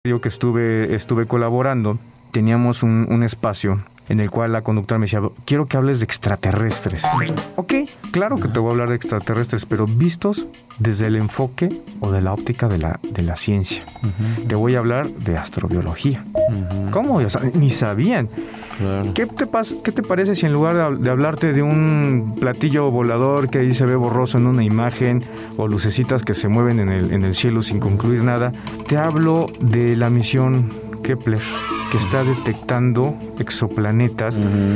que estuve colaborando, teníamos un espacio en el cual la conductora me decía, quiero que hables de extraterrestres. Ok, claro que te voy a hablar de extraterrestres, pero vistos desde el enfoque o de la óptica de la ciencia. Uh-huh. Te voy a hablar de astrobiología. Uh-huh. ¿Cómo? O sea, ni sabían. Claro. ¿Qué te parece si en lugar de hablarte de un platillo volador que ahí se ve borroso en una imagen o lucecitas que se mueven en el cielo sin concluir nada, te hablo de la misión Kepler, que está detectando exoplanetas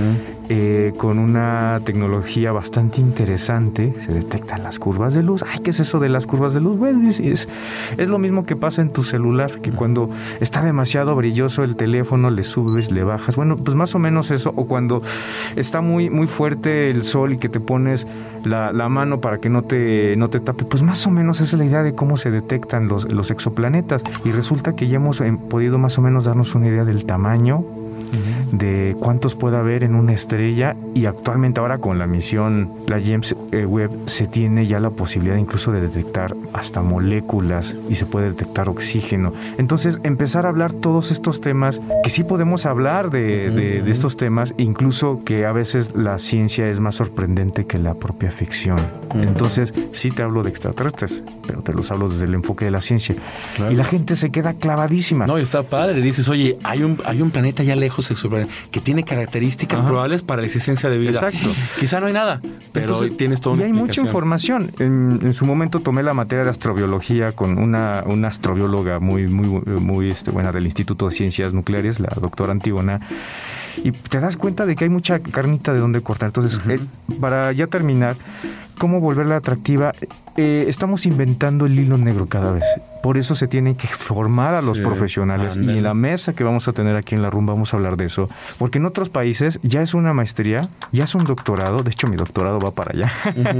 con una tecnología bastante interesante? Se detectan las curvas de luz. Ay, ¿qué es eso de las curvas de luz? Bueno, es lo mismo que pasa en tu celular, que cuando está demasiado brilloso el teléfono, le subes, le bajas. Bueno, pues más o menos eso. O cuando está muy, muy fuerte el sol y que te pones la mano para que no te tape, pues más o menos esa es la idea de cómo se detectan los exoplanetas. Y resulta que ya hemos podido más o menos darnos una idea del tamaño, de cuántos puede haber en una estrella, y actualmente ahora con la misión, la James Webb, se tiene ya la posibilidad incluso de detectar hasta moléculas y se puede detectar oxígeno. Entonces empezar a hablar todos estos temas, que sí podemos hablar de estos temas, incluso que a veces la ciencia es más sorprendente que la propia ficción. Entonces sí te hablo de extraterrestres, pero te los hablo desde el enfoque de la ciencia. Claro. Y la gente se queda clavadísima. No, y está padre. Dices, oye, hay un planeta ya lejos que tiene características probables para la existencia de vida. Exacto. Quizá no hay nada, pero entonces, tienes toda una explicación. Y hay mucha información. En su momento tomé la materia de astrobiología con una astrobióloga muy buena del Instituto de Ciencias Nucleares, la doctora Antígona, y te das cuenta de que hay mucha carnita de donde cortar. Entonces, para ya terminar, ¿cómo volverla atractiva? Estamos inventando el hilo negro cada vez. Por eso se tienen que formar a los profesionales. Y en la mesa que vamos a tener aquí en La Rumba vamos a hablar de eso. Porque en otros países ya es una maestría, ya es un doctorado. De hecho, mi doctorado va para allá.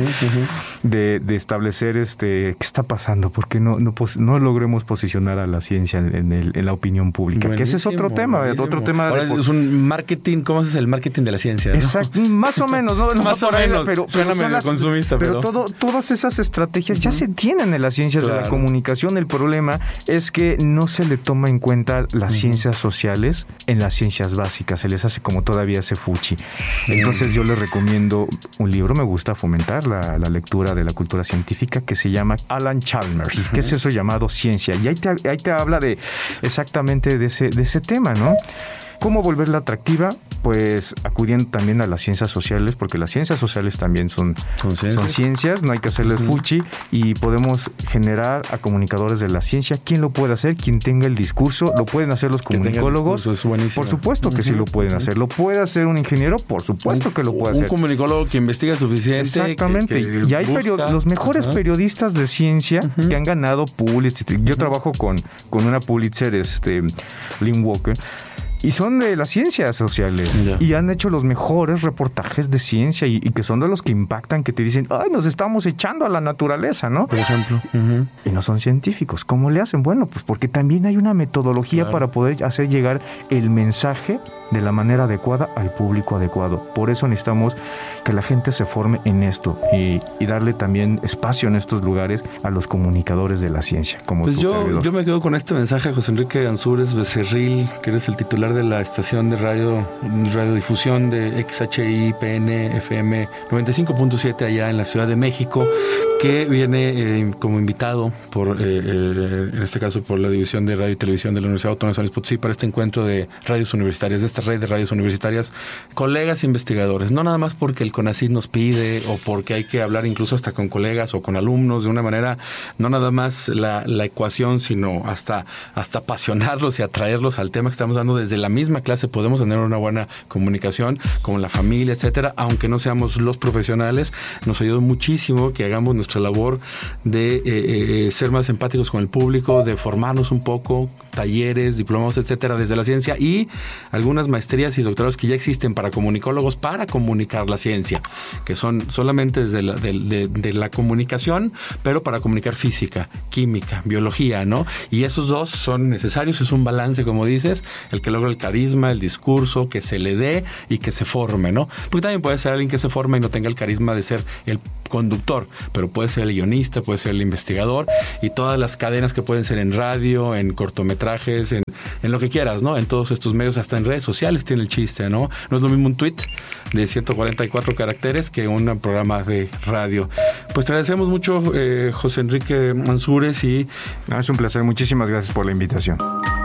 De establecer qué está pasando. Porque no logremos posicionar a la ciencia en la opinión pública. Buenísimo, que ese es otro tema. Buenísimo. Otro tema. Ahora es un marketing. ¿Cómo es el marketing de la ciencia? ¿No? Exacto. Más o menos. No más o menos. Pero suena medio consumista. Pero todas esas estrategias ya se tienen en las ciencias de la comunicación. El problema es que no se le toma en cuenta las ciencias sociales en las ciencias básicas. Se les hace como todavía ese fuchi. Entonces yo les recomiendo un libro. Me gusta fomentar la lectura de la cultura científica, que se llama Alan Chalmers, que es eso llamado ciencia. Y ahí te habla de exactamente de ese tema, ¿no? ¿Cómo volverla atractiva? Pues acudiendo también a las ciencias sociales, porque las ciencias sociales también son ciencias, no hay que hacerles fuchi, y podemos generar a comunicadores de la ciencia. ¿Quién lo puede hacer? Quien tenga el discurso. ¿Lo pueden hacer los comunicólogos? Es buenísimo. Por supuesto que sí lo pueden hacer. ¿Lo puede hacer un ingeniero? Por supuesto que lo puede hacer. Un comunicólogo que investiga suficiente. Exactamente. Y hay los mejores periodistas de ciencia que han ganado Pulitzer. Yo trabajo con una Pulitzer, Lynn Walker, y son de las ciencias sociales. Y han hecho los mejores reportajes de ciencia y que son de los que impactan, que te dicen, ay, nos estamos echando a la naturaleza, ¿no? Por ejemplo. Y no son científicos. ¿Cómo le hacen? Bueno, pues porque también hay una metodología para poder hacer llegar el mensaje de la manera adecuada al público adecuado. Por eso necesitamos que la gente se forme en esto y darle también espacio en estos lugares a los comunicadores de la ciencia. Como pues yo me quedo con este mensaje, José Enrique Ansúrez Becerril, que eres el titular de la estación de radiodifusión de XHIPN FM 95.7 allá en la Ciudad de México, que viene como invitado en este caso por la División de Radio y Televisión de la Universidad Autónoma de San Luis Potosí para este encuentro de radios universitarias, de esta red de radios universitarias, colegas investigadores, no nada más porque el CONACYT nos pide o porque hay que hablar incluso hasta con colegas o con alumnos de una manera, no nada más la ecuación, sino hasta apasionarlos y atraerlos al tema que estamos dando. Desde la misma clase podemos tener una buena comunicación con la familia, etcétera, aunque no seamos los profesionales. Nos ayuda muchísimo que hagamos nuestra labor de ser más empáticos con el público, de formarnos un poco, talleres, diplomados, etcétera, desde la ciencia, y algunas maestrías y doctorados que ya existen para comunicólogos para comunicar la ciencia, que son solamente desde de la comunicación, pero para comunicar física, química, biología, ¿no? Y esos dos son necesarios, es un balance, como dices, el que logra logra el carisma, el discurso, que se le dé y que se forme, ¿no? Porque también puede ser alguien que se forme y no tenga el carisma de ser el conductor, pero puede ser el guionista, puede ser el investigador y todas las cadenas que pueden ser en radio, en cortometrajes, en lo que quieras, ¿no? En todos estos medios, hasta en redes sociales tiene el chiste, ¿no? No es lo mismo un tweet de 144 caracteres que un programa de radio. Pues te agradecemos mucho, José Enrique Ansúrez, y es un placer. Muchísimas gracias por la invitación.